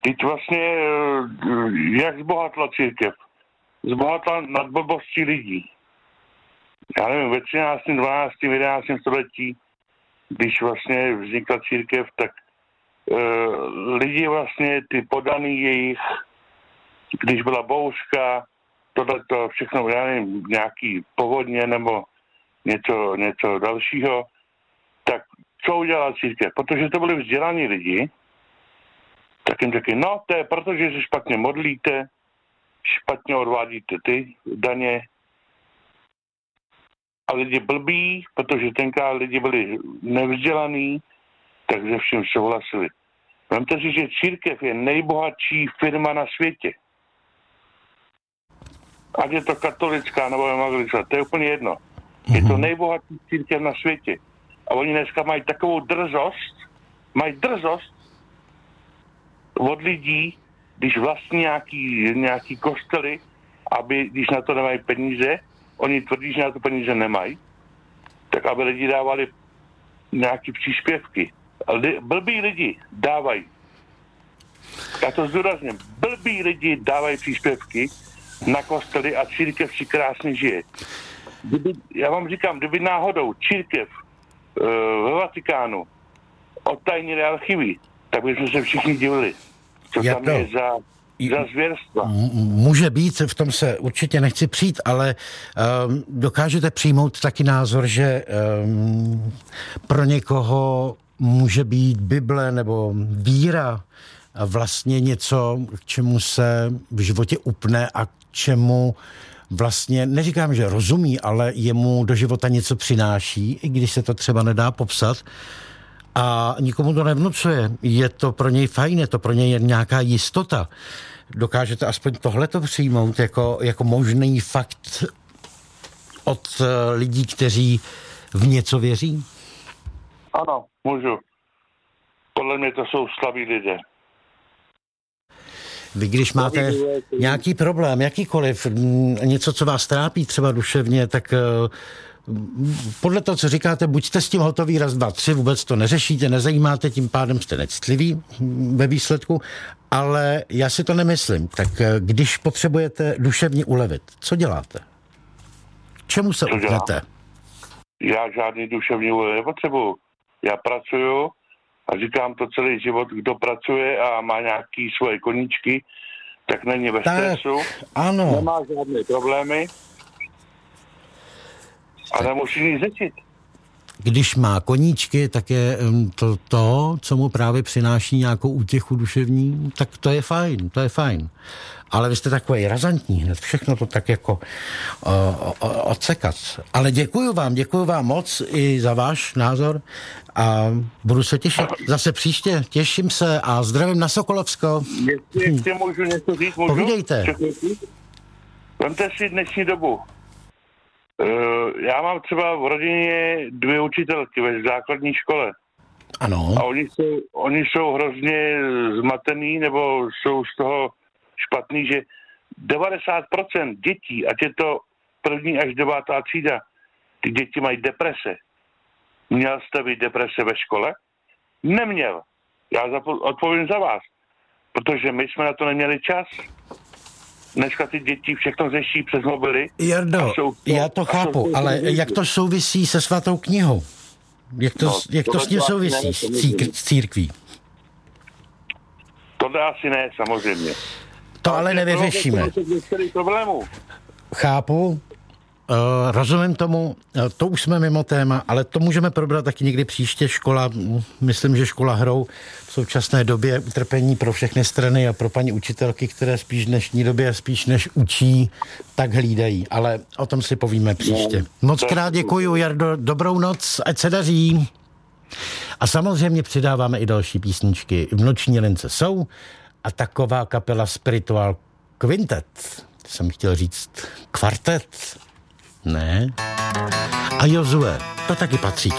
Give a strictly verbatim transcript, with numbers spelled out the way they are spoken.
teď vlastně, jak zbohatla církev? Zbohatla nad blbostí lidí. Já nevím, ve třináctém, dvanáctém, jedenáctém století, když vlastně vznikla církev, tak e, lidi vlastně, ty podaný jejich, když byla bouřka, tohleto všechno, já nevím, nějaký povodně nebo něco, něco dalšího, tak co udělala církev? Protože to byli vzdělaní lidi, tak jim řekli, no to je proto, že se špatně modlíte, špatně odvádíte ty daně. A lidi blbí, protože tenkrát lidi byli nevzdělaní, tak se vším souhlasili. Vemte si, že církev je nejbohatší firma na světě. Ať je to katolická nebo evangelická, to je úplně jedno. Je to nejbohatší církev na světě. A oni dneska mají takovou drzost, mají drzost od lidí, když vlastní nějaký, nějaký kostely, aby, když na to nemají peníze, oni tvrdí, že na to peníze nemají, tak aby lidi dávali nějaký příspěvky. Li, blbí lidi dávají. Já to zdůrazním. Blbí lidi dávají příspěvky na kostely a církev si krásně žije. Kdyby, já vám říkám, kdyby náhodou církev uh, ve Vatikánu odtajnili archivy, tak bychom se všichni divili. Co tam je za, za zvěrstva. Může být, v tom se určitě nechci přijít, ale um, dokážete přijmout taky názor, že um, pro někoho může být Bible nebo víra vlastně něco, k čemu se v životě upne a k čemu vlastně, neříkám, že rozumí, ale jemu do života něco přináší, i když se to třeba nedá popsat. A nikomu to nevnucuje. Je to pro něj fajn, je to pro něj nějaká jistota. Dokážete aspoň tohleto přijmout jako, jako možný fakt od lidí, kteří v něco věří? Ano, můžu. Podle mě to jsou slaví lidé. Vy, když máte nějaký problém, jakýkoliv, něco, co vás trápí třeba duševně, tak podle toho, co říkáte, buďte s tím hotoví raz, dva, tři, vůbec to neřešíte, nezajímáte, tím pádem jste necitliví ve výsledku, ale já si to nemyslím. Tak když potřebujete duševně ulevit, co děláte? Čemu se upnete? Já žádný duševní úlev nepotřebuju. Já pracuju a říkám to celý život, kdo pracuje a má nějaký svoje koníčky, tak není ve tak, stresu, ano. Nemá žádné problémy a nemusí nic řešit. Když má koníčky, tak je to to, co mu právě přináší nějakou útěchu duševní, tak to je fajn, to je fajn. Ale vy jste takový razantní, hned všechno to tak jako uh, uh, odsekat. Ale děkuju vám, děkuju vám moc i za váš názor a budu se těšit zase příště. Těším se a zdravím na Sokolovsko. Jestli ještě můžu něco říct, můžu? Povídejte. Vemte si dnešní dobu. Uh, já mám třeba v rodině dvě učitelky ve základní škole. Ano. A oni jsou, oni jsou hrozně zmatený, nebo jsou z toho špatný, že devadesát procent dětí, ať je to první až devátá třída, ty děti mají deprese. Měl jste vy deprese ve škole? Neměl. Já zapo- odpovím za vás. Protože my jsme na to neměli čas. Dneska ty děti všechno řeší přes mobily. Jardo, to, já to chápu, to ale děti. Jak to souvisí se svatou knihou? Jak to, no, jak to s tím souvisí s, cír- s církví? Tohle asi ne, samozřejmě. To ale nevyřešíme. Chápu, uh, rozumím tomu, uh, to už jsme mimo téma, ale to můžeme probrat taky někdy příště. Škola, myslím, že škola hrou v současné době utrpení pro všechny strany a pro paní učitelky, které spíš v dnešní době spíš než učí, tak hlídají. Ale o tom si povíme příště. Moc krát děkuju, Jardo, dobrou noc, ať se daří. A samozřejmě přidáváme i další písničky. V noční lince jsou a taková kapela Spiritual Quintet. Jsem chtěl říct kvartet. Ne. A Jozue, to taky patří k